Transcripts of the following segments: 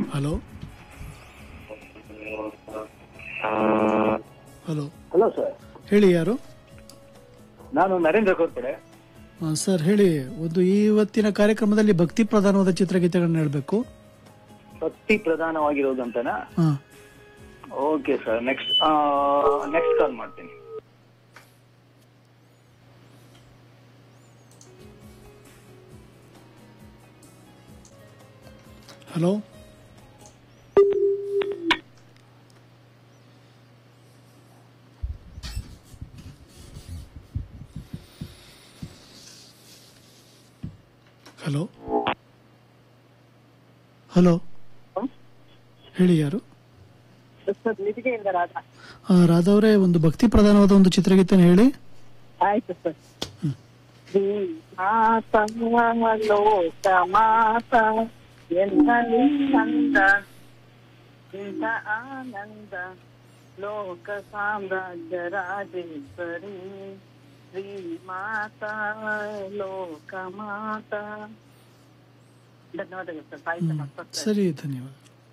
Hello hello hello sir, ಹೇಳಿ, ಯಾರು? ನಾನು ನರೇಂದ್ರ ಕೋರ್ಪಡೆ. ಸರ್ ಹೇಳಿ. ಇವತ್ತಿನ ಕಾರ್ಯಕ್ರಮದಲ್ಲಿ ಭಕ್ತಿ ಪ್ರಧಾನವಾದ ಚಿತ್ರಗೀತೆಗಳನ್ನ ಹೇಳಬೇಕು. ಭಕ್ತಿ ಪ್ರಧಾನವಾಗಿರೋದಂತನಾ? ಹಾ, ಓಕೆ ಸರ್, ನೆಕ್ಸ್ಟ್ ಕಾಲ್ ಮಾಡ್ತೀನಿ. ಹಲೋ ಹಲೋ ಹಲೋ ಹೇಳಿ, ಯಾರು? ರಾಧಾ ಅವರೇ, ಒಂದು ಭಕ್ತಿ ಪ್ರಧಾನವಾದ ಒಂದು ಚಿತ್ರಗೀತೆನ ಹೇಳಿ. ಆಯ್ತು ಸರ್. ಲೋಕ ಮಾತ ಎಂದ ಇಂಥ ಆನಂದ, ಲೋಕ ಸಾಮ್ರಾಜ್ಯ ರಾಜೇಶ್ವರಿ ಶ್ರೀ ಮಾತಾ ಲೋಕ ಮಾತಾ. ಧನ್ಯವಾದಗಳು ಸರ್. ಸಾಹಿತ್ಯ ಸರಿ, ಧನ್ಯವಾದ.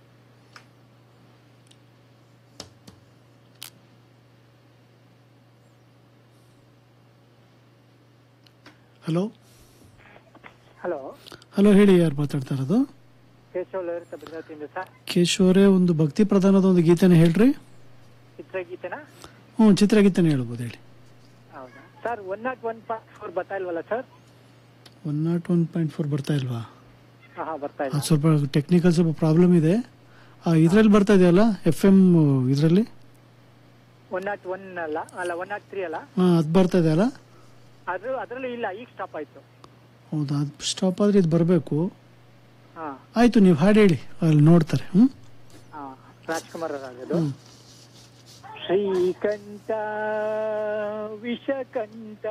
ಹಲೋ ಹಲೋ ಹಲೋ ಹೇಳಿ, ಯಾರು ಮಾತಾಡ್ತಾ ಇರೋದು? ಕೇಶವ್ ಭದ್ರಾವತಿಯಿಂದ ಸರ್. ಕೇಶವ್ ಅವರೇ, ಒಂದು ಭಕ್ತಿ ಪ್ರಧಾನದ ಒಂದು ಗೀತೆನ ಹೇಳ್ರಿ. ಚಿತ್ರಗೀತೆನಾ? ಹ್ಞೂ, ಚಿತ್ರಗೀತೆನ ಹೇಳ್ಬೋದು, ಹೇಳಿ. ಹೌದಾ ಸರ್? 101.4 ಬರ್ತಾ ಇಲ್ವಲ್ಲ ಸರ್? 101.4 ಬರ್ತಾ ಇಲ್ವಾ? ಬರ್ತಾ ಇಲ್ಲ. ಅದು ಸ್ವಲ್ಪ ಟೆಕ್ನಿಕಲ್ ಸ್ವಲ್ಪ ಪ್ರಾಬ್ಲಮ್ ಇದೆ. ಇದರಲ್ಲಿ ಬರ್ತಾ ಇದೆಯಲ್ಲ, FM ಇದರಲ್ಲಿ. 101 ಅಲ್ಲ 103 ಅಲ್ಲ? ಅದು ಬರ್ತಾ ಇದೆಯಲ್ಲ. ಅದರಲ್ಲಿ ಇಲ್ಲ, ಈಗ ಸ್ಟಾಪ್ ಆಯ್ತು. ಹೌದಾ? ಅದು ಸ್ಟಾಪ್ ಆದರೆ ಇದು ಬರಬೇಕು. ಹಾ ಆಯಿತು, ನೀವು ಹಾಡು ಹೇಳಿ, ಅಲ್ಲಿ ನೋಡ್ತಾರೆ. ರಾಜ್ಕುಮಾರ್ ಅವರದು. ಶ್ರೀಕಂಠ ವಿಷಕಂಠ,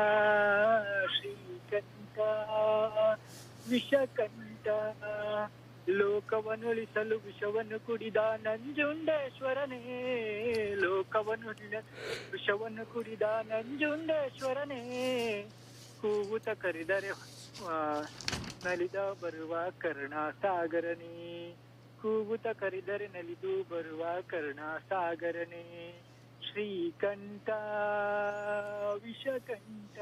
ಶ್ರೀಕಂಠ ವಿಷಕಂಠ, ಲೋಕವನ್ನುಳಿಸಲು ವಿಷವನ್ನು ಕುಡಿದ ನಂಜುಂಡೇಶ್ವರನೇ, ವಿಷವನ್ನು ಕುಡಿದ ನಂಜುಂಡೇಶ್ವರನೇ, ಕೂಗುತ ಕರೆದರೆ ನಲಿದ ಬರುವ ಕರುಣಾ ಸಾಗರನೇ, ಕೂಗುತ ಕರೆದರೆ ನಲಿದು ಬರುವ ಕರುಣಾ ಸಾಗರನೇ, ಶ್ರೀಕಂಠ ವಿಷಕಂಠ,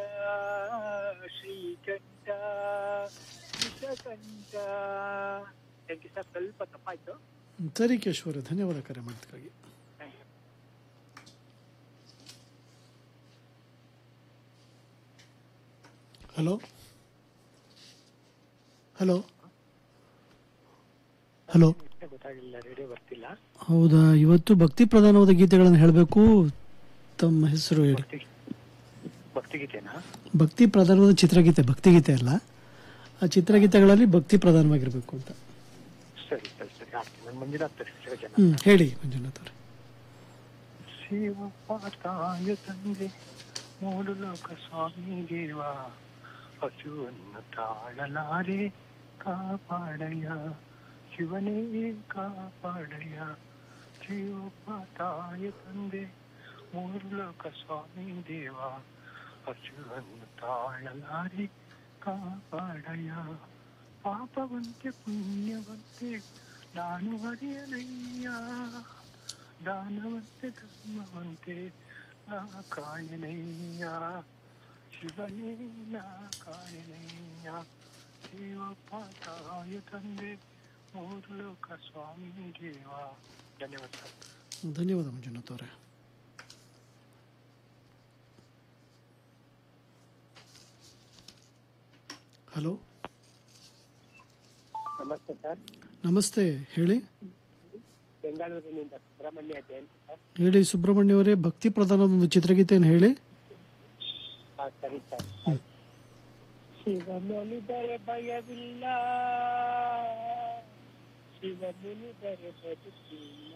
ಶ್ರೀಕಂಠ ವಿಷಕಂಠ. Thank you sir. ಸ್ವಲ್ಪ ತಪ್ಪಾಯ್ತು. ಸರಿ ಕೇಶವರ, ಧನ್ಯವಾದ ಕರೆ ಮಾಡೋದಕ್ಕಾಗಿ. ಹಲೋ ಹಲೋ ಹಲೋ ಗೊತ್ತಾಗಿಲ್ಲ, ರೇಡಿಯೋ ಬರ್ತಿಲ್ಲ. ಹೌದಾ? ಇವತ್ತು ಭಕ್ತಿ ಪ್ರಧಾನವಾದ ಗೀತೆಗಳನ್ನು ಹೇಳಬೇಕು. ತಮ್ಮ ಹೆಸರು ಹೇಳಿ. ಭಕ್ತಿಗೀತೆನಾ? ಭಕ್ತಿ ಪ್ರಧಾನವಾದ ಚಿತ್ರಗೀತೆ, ಭಕ್ತಿಗೀತೆ ಅಲ್ಲ. ಆ ಚಿತ್ರಗೀತೆಗಳಲ್ಲಿ ಭಕ್ತಿ ಪ್ರಧಾನವಾಗಿರ್ಬೇಕು ಅಂತ. ಸರಿ ಸರಿ ಸರಿ, ಮಂಜುನಾಥ್ ಹೇಳಿ ಮಂಜುನಾಥ್ ಅವರೇ. ಶಿವಪಾತಾಯ ತಂದೆ ಮೂರು ಲೋಕ ಸ್ವಾಮಿ ದೇವ, ಹಸುವನ್ನು ತಾಳಲಾರೆ ಕಾಪಾಡಯ್ಯ, ಶಿವನೇ ಕಾಪಾಡಯ್ಯ. ಶಿವಪಾತಾಯ ತಂದೆ ಮೂರು ಲೋಕ ಸ್ವಾಮಿ ದೇವ, ಹಸುವನ್ನು ತಾಳಲಾರೆ ಕಾಪಾಡಯ್ಯ. ಪಾಪವಂತೆ ಪುಣ್ಯವಂತೆ ನಾನು ಹರಿಯನಯ್ಯ, ದಾನವಂತೆ ಧರ್ಮವಂತೆ ನಾ ಕಾಯನಯ್ಯ, ಶಿವನೇ ನಾ ಕಾಯನಯ್ಯ. ಶಿವಪಾತಾಯ ತಂದೆ ಮೂರು ಲೋಕ ಸ್ವಾಮಿ ದೇವ. ಧನ್ಯವಾದ ಸರ್. ಧನ್ಯವಾದ ಮಂಜುನಾಥ್ ಅವರೇ. ಹಲೋ ನಮಸ್ತೆ ಸರ್. ನಮಸ್ತೆ, ಹೇಳಿ. ಬೆಂಗಳೂರಿನಿಂದ ಸುಬ್ರಹ್ಮಣ್ಯ ಜಯಂತ್ ಸರ್. ಹೇಳಿ ಸುಬ್ರಹ್ಮಣ್ಯ ಅವರೇ, ಭಕ್ತಿ ಪ್ರಧಾನದ ಒಂದು ಚಿತ್ರಗೀತೆಯನ್ನು ಹೇಳಿ. ಸರಿ ಸರ್. ಶಿವನೊಲಿದರೆ ಭಯವಿಲ್ಲ, ಶಿವನುಲಿದರೆ ಬದುಕಿಲ್ಲ,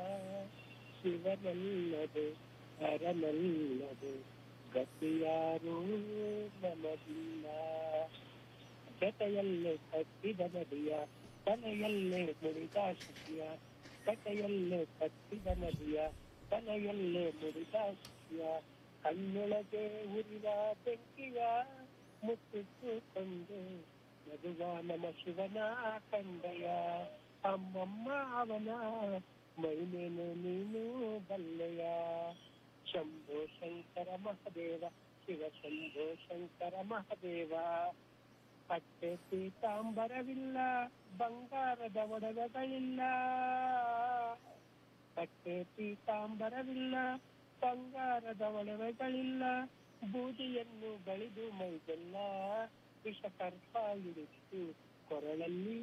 ಶಿವನಲ್ಲದೆ ಹರನಲ್ಲದೆ ಗತಿಯಾರೂ ನಮಗಿಲ್ಲ. ಜತೆಯಲ್ಲೇ ಕಟ್ಟಿದ ನದಿಯ, ತಲೆಯಲ್ಲೇ ಮುಡಿದ ಶಿಷ್ಯ, ಕಟೆಯಲ್ಲೇ ಕಟ್ಟಿದ ನದಿಯ, ತಲೆಯಲ್ಲೇ ಮುಡಿದ ಶಿಷ್ಯ, ಕಣ್ಣೊಳಗೆ ಉರಿದ ಬೆಂಕಿಯ ಮುತ್ತಿಟ್ಟುಕೊಂಡು ಮದುವ ನಮ ಶಿವನ ಕಂದಯ ಅಮ್ಮಮ್ಮ ಅವನ ಮೈನೇನು ನೀನು ಬಲ್ಲೆಯ ಶಂಭೋ ಶಂಕರ ಮಹದೇವ ಶಿವ ಶಂಭೋ ಶಂಕರ ಮಹದೇವ ಪಟ್ಟೆ ಪೀತಾಂಬರವಿಲ್ಲ ಬಂಗಾರದ ಒಡವೆಗಳಿಲ್ಲ ಪಟ್ಟೆ ಪೀತಾಂಬರವಿಲ್ಲ ಬಂಗಾರದ ಒಡವೆಗಳಿಲ್ಲ ಬೂದಿಯನ್ನು ಬಳಿದು ಮೈಗೆಲ್ಲ ವಿಷಕರ್ಪ ಇಳಿತು ಕೊರಳಲ್ಲಿ